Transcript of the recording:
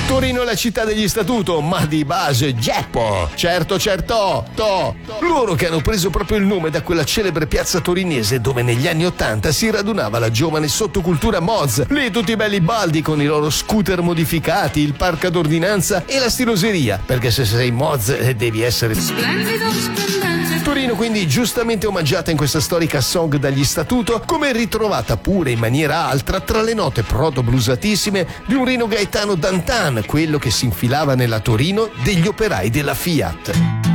Torino è la città degli statuto, ma di base Geppo. Certo, loro che hanno preso proprio il nome da quella celebre piazza torinese dove negli anni '80 si radunava la giovane sottocultura Moz. Lì tutti i belli baldi con i loro scooter modificati, il parco ad ordinanza e la stiloseria, perché se sei Moz devi essere splendido, splendente. Torino quindi giustamente omaggiata in questa storica song dagli statuto, come ritrovata pure in maniera altra tra le note proto-blusatissime di un Rino Gaetano D'Antan, quello che si infilava nella Torino degli operai della Fiat.